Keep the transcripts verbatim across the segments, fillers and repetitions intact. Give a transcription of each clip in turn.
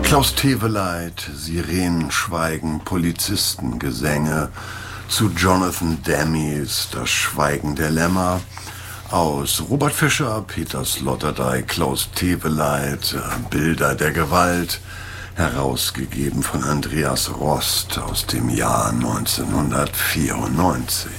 Klaus Teweleit, Sirenenschweigen, Polizistengesänge, zu Jonathan Demme's Das Schweigen der Lämmer, aus Robert Fischer, Peter Sloterdijk, Klaus Teweleit, Bilder der Gewalt, herausgegeben von Andreas Rost aus dem Jahr neunzehnhundertvierundneunzig.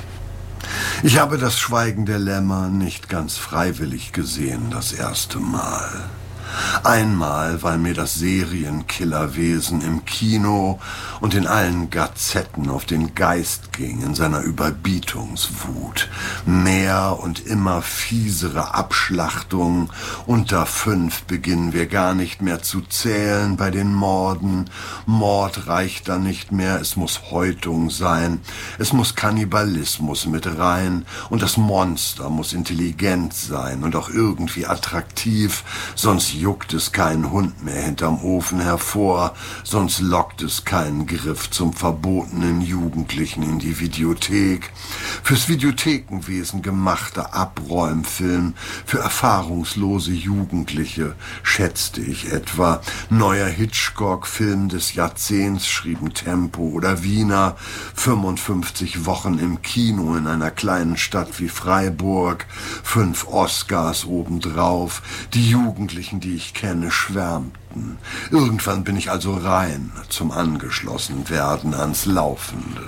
Ich habe das Schweigen der Lämmer nicht ganz freiwillig gesehen, das erste Mal. Einmal, weil mir das Serienkillerwesen im Kino und in allen Gazetten auf den Geist ging in seiner Überbietungswut. Mehr und immer fiesere Abschlachtungen. Unter fünf beginnen wir gar nicht mehr zu zählen bei den Morden. Mord reicht dann nicht mehr, es muss Häutung sein. Es muss Kannibalismus mit rein. Und das Monster muss intelligent sein und auch irgendwie attraktiv, sonst juckt es keinen Hund mehr hinterm Ofen hervor, sonst lockt es keinen Griff zum verbotenen Jugendlichen in die Videothek. Fürs Videothekenwesen gemachter Abräumfilm, für erfahrungslose Jugendliche, schätzte ich etwa. Neuer Hitchcock-Film des Jahrzehnts, schrieben Tempo oder Wiener, fünfundfünfzig Wochen im Kino in einer kleinen Stadt wie Freiburg, fünf Oscars obendrauf, die Jugendlichen, die ich kenne, schwärmten. Irgendwann bin ich also rein zum Angeschlossenwerden ans Laufende.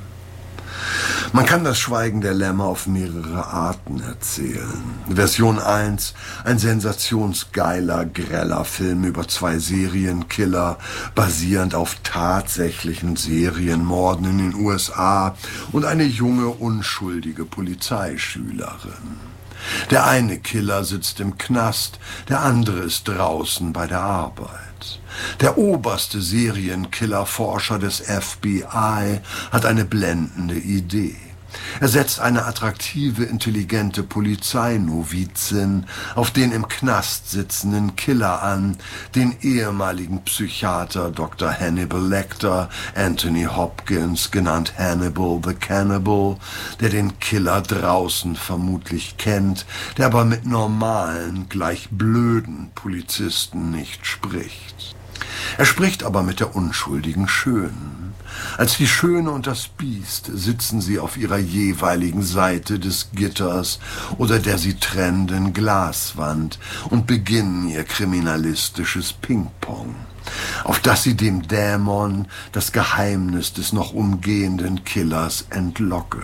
Man kann das Schweigen der Lämmer auf mehrere Arten erzählen. Version eins, ein sensationsgeiler, greller Film über zwei Serienkiller, basierend auf tatsächlichen Serienmorden in den U S A und eine junge, unschuldige Polizeischülerin. Der eine Killer sitzt im Knast, der andere ist draußen bei der Arbeit. Der oberste Serienkiller-Forscher des F B I hat eine blendende Idee. Er setzt eine attraktive, intelligente Polizeinovizin auf den im Knast sitzenden Killer an, den ehemaligen Psychiater Doktor Hannibal Lecter, Anthony Hopkins, genannt Hannibal the Cannibal, der den Killer draußen vermutlich kennt, der aber mit normalen, gleich blöden Polizisten nicht spricht. Er spricht aber mit der unschuldigen Schönen. Als die Schöne und das Biest sitzen sie auf ihrer jeweiligen Seite des Gitters oder der sie trennenden Glaswand und beginnen ihr kriminalistisches Ping-Pong, auf das sie dem Dämon das Geheimnis des noch umgehenden Killers entlocke.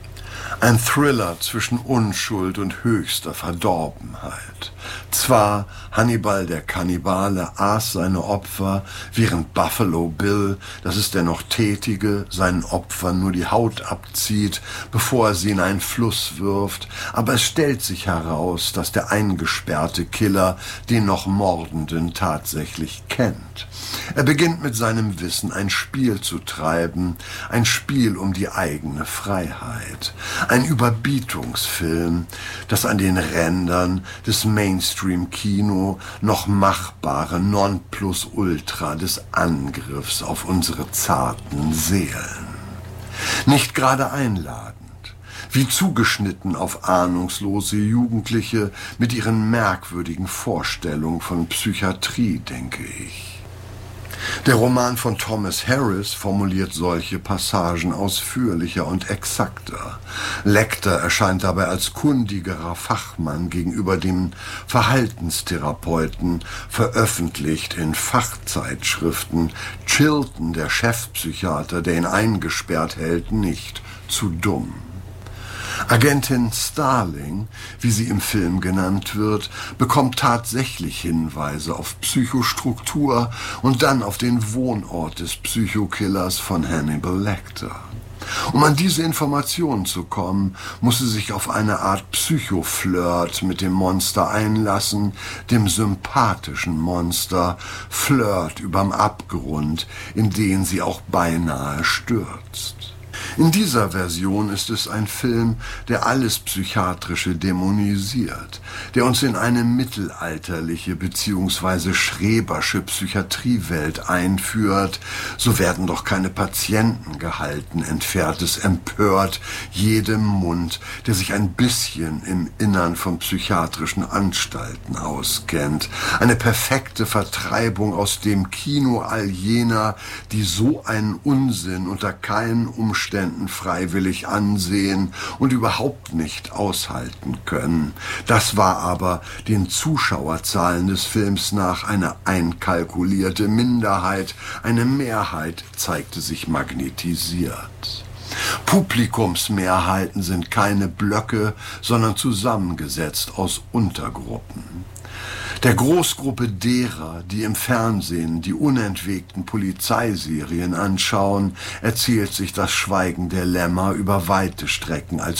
Ein Thriller zwischen Unschuld und höchster Verdorbenheit. Zwar, Hannibal der Kannibale aß seine Opfer, während Buffalo Bill, das ist der noch Tätige, seinen Opfern nur die Haut abzieht, bevor er sie in einen Fluss wirft, aber es stellt sich heraus, dass der eingesperrte Killer den noch Mordenden tatsächlich kennt. Er beginnt mit seinem Wissen ein Spiel zu treiben, ein Spiel um die eigene Freiheit. Ein Überbietungsfilm, das an den Rändern des Mainstream-Kino noch machbare Nonplusultra des Angriffs auf unsere zarten Seelen. Nicht gerade einladend, wie zugeschnitten auf ahnungslose Jugendliche mit ihren merkwürdigen Vorstellungen von Psychiatrie, denke ich. Der Roman von Thomas Harris formuliert solche Passagen ausführlicher und exakter. Lecter erscheint dabei als kundigerer Fachmann gegenüber dem Verhaltenstherapeuten, veröffentlicht in Fachzeitschriften. Chilton, der Chefpsychiater, der ihn eingesperrt hält, nicht zu dumm. Agentin Starling, wie sie im Film genannt wird, bekommt tatsächlich Hinweise auf Psychostruktur und dann auf den Wohnort des Psychokillers von Hannibal Lecter. Um an diese Informationen zu kommen, muss sie sich auf eine Art Psychoflirt mit dem Monster einlassen, dem sympathischen Monster, Flirt überm Abgrund, in den sie auch beinahe stürzt. In dieser Version ist es ein Film, der alles Psychiatrische dämonisiert, der uns in eine mittelalterliche bzw. schrebersche Psychiatriewelt einführt. So werden doch keine Patienten gehalten, entfährt es empört jedem Mund, der sich ein bisschen im Innern von psychiatrischen Anstalten auskennt. Eine perfekte Vertreibung aus dem Kino all jener, die so einen Unsinn unter keinen Umständen freiwillig ansehen und überhaupt nicht aushalten können. Das war aber den Zuschauerzahlen des Films nach eine einkalkulierte Minderheit. Eine Mehrheit zeigte sich magnetisiert. Publikumsmehrheiten sind keine Blöcke, sondern zusammengesetzt aus Untergruppen. Der Großgruppe derer, die im Fernsehen die unentwegten Polizeiserien anschauen, erzählt sich das Schweigen der Lämmer über weite Strecken als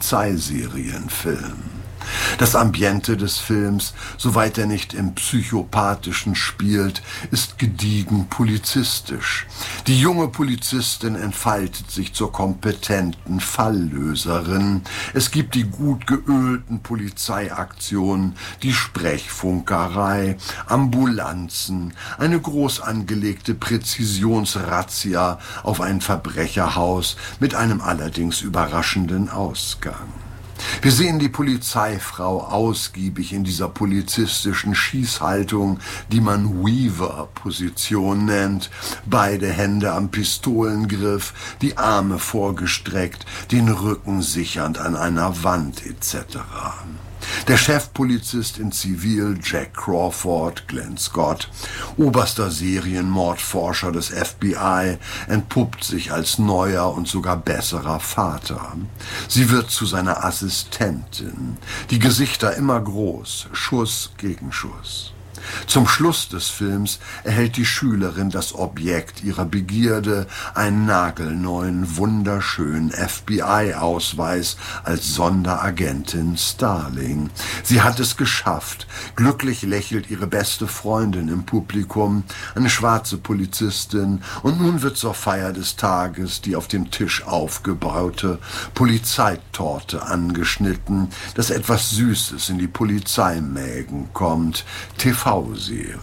Polizeiserienfilm. Das Ambiente des Films, soweit er nicht im Psychopathischen spielt, ist gediegen polizistisch. Die junge Polizistin entfaltet sich zur kompetenten Falllöserin. Es gibt die gut geölten Polizeiaktionen, die Sprechfunkerei, Ambulanzen, eine groß angelegte Präzisionsrazzia auf ein Verbrecherhaus mit einem allerdings überraschenden Ausgang. Wir sehen die Polizeifrau ausgiebig in dieser polizistischen Schießhaltung, die man Weaver-Position nennt, beide Hände am Pistolengriff, die Arme vorgestreckt, den Rücken sichernd an einer Wand et cetera. Der Chefpolizist in Zivil, Jack Crawford, Glenn Scott, oberster Serienmordforscher des F B I, entpuppt sich als neuer und sogar besserer Vater. Sie wird zu seiner Assistentin. Die Gesichter immer groß, Schuss gegen Schuss. Zum Schluss des Films erhält die Schülerin das Objekt ihrer Begierde, einen nagelneuen, wunderschönen F B I-Ausweis als Sonderagentin Starling. Sie hat es geschafft. Glücklich lächelt ihre beste Freundin im Publikum, eine schwarze Polizistin, und nun wird zur Feier des Tages die auf dem Tisch aufgebaute Polizeitorte angeschnitten, dass etwas Süßes in die Polizeimägen kommt. T V Serie.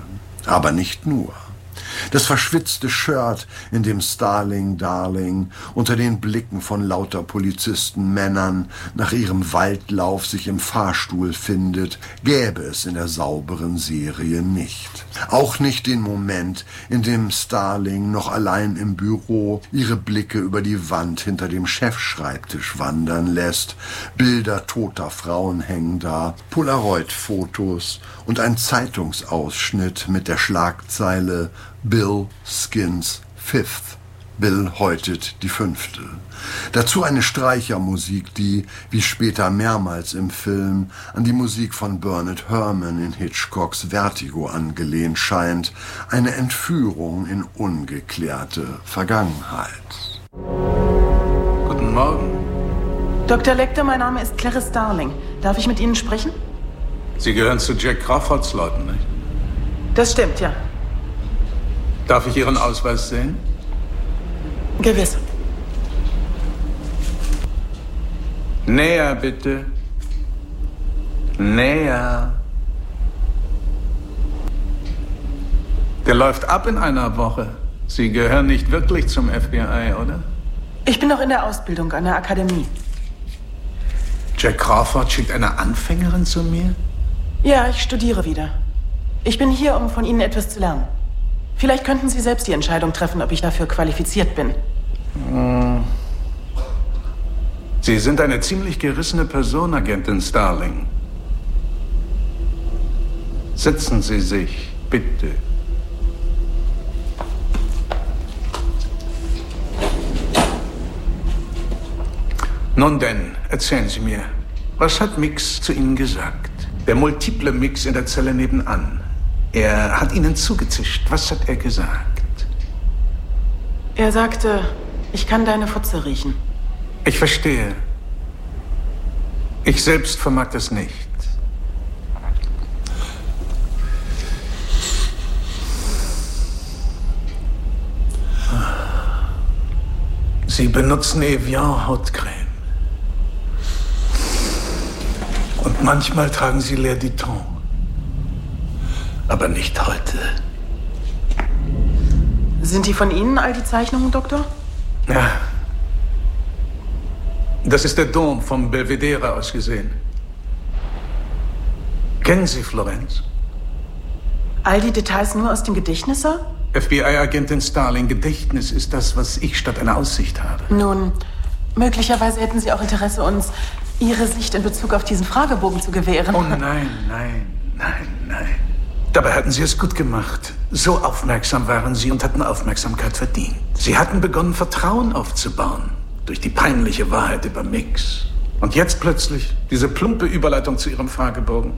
Aber nicht nur. Das verschwitzte Shirt, in dem Starling Darling unter den Blicken von lauter Polizistenmännern nach ihrem Waldlauf sich im Fahrstuhl findet, gäbe es in der sauberen Serie nicht. Auch nicht den Moment, in dem Starling noch allein im Büro ihre Blicke über die Wand hinter dem Chefschreibtisch wandern lässt. Bilder toter Frauen hängen da, Polaroid-Fotos und ein Zeitungsausschnitt mit der Schlagzeile Bill skins fifth. Bill häutet die fünfte. Dazu eine Streichermusik, die, wie später mehrmals im Film, an die Musik von Bernard Herrmann in Hitchcocks Vertigo angelehnt scheint. Eine Entführung in ungeklärte Vergangenheit. Guten Morgen. Doktor Lecter, mein Name ist Clarice Darling. Darf ich mit Ihnen sprechen? Sie gehören zu Jack Crawfords Leuten, nicht? Das stimmt, ja. Darf ich Ihren Ausweis sehen? Gewiss. Näher, bitte. Näher. Der läuft ab in einer Woche. Sie gehören nicht wirklich zum F B I, oder? Ich bin noch in der Ausbildung an der Akademie. Jack Crawford schickt eine Anfängerin zu mir? Ja, ich studiere wieder. Ich bin hier, um von Ihnen etwas zu lernen. Vielleicht könnten Sie selbst die Entscheidung treffen, ob ich dafür qualifiziert bin. Sie sind eine ziemlich gerissene Person, Agentin Starling. Setzen Sie sich, bitte. Nun denn, erzählen Sie mir, was hat Mix zu Ihnen gesagt? Der multiple Mix in der Zelle nebenan. Er hat Ihnen zugezischt. Was hat er gesagt? Er sagte, ich kann deine Fotze riechen. Ich verstehe. Ich selbst vermag das nicht. Sie benutzen Evian Hautcreme. Und manchmal tragen Sie L'air du Temps. Aber nicht heute. Sind die von Ihnen, all die Zeichnungen, Doktor? Ja. Das ist der Dom vom Belvedere aus gesehen. Kennen Sie Florenz? All die Details nur aus dem Gedächtnis, Sir? F B I-Agentin Starling, Gedächtnis ist das, was ich statt einer Aussicht habe. Nun, möglicherweise hätten Sie auch Interesse, uns Ihre Sicht in Bezug auf diesen Fragebogen zu gewähren. Oh nein, nein, nein, nein. Dabei hatten Sie es gut gemacht. So aufmerksam waren Sie und hatten Aufmerksamkeit verdient. Sie hatten begonnen, Vertrauen aufzubauen. Durch die peinliche Wahrheit über Mix. Und jetzt plötzlich diese plumpe Überleitung zu Ihrem Fragebogen.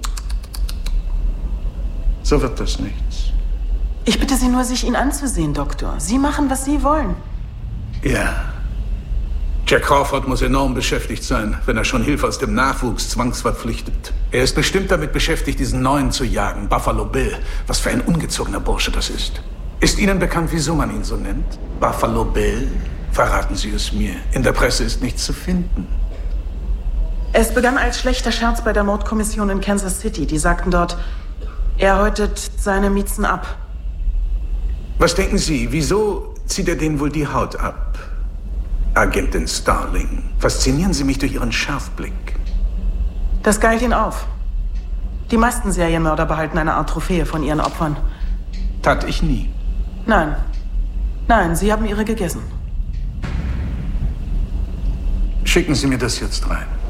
So wird das nichts. Ich bitte Sie nur, sich ihn anzusehen, Doktor. Sie machen, was Sie wollen. Ja. Jack Crawford muss enorm beschäftigt sein, wenn er schon Hilfe aus dem Nachwuchs zwangsverpflichtet. Er ist bestimmt damit beschäftigt, diesen Neuen zu jagen, Buffalo Bill. Was für ein ungezogener Bursche das ist. Ist Ihnen bekannt, wieso man ihn so nennt? Buffalo Bill? Verraten Sie es mir. In der Presse ist nichts zu finden. Es begann als schlechter Scherz bei der Mordkommission in Kansas City. Die sagten dort, er häutet seine Miezen ab. Was denken Sie, wieso zieht er denen wohl die Haut ab? Agentin Starling, faszinieren Sie mich durch Ihren Scharfblick. Das geilt ihn auf. Die meisten Serienmörder behalten eine Art Trophäe von ihren Opfern. Tat ich nie. Nein. Nein, Sie haben ihre gegessen. Schicken Sie mir das jetzt rein.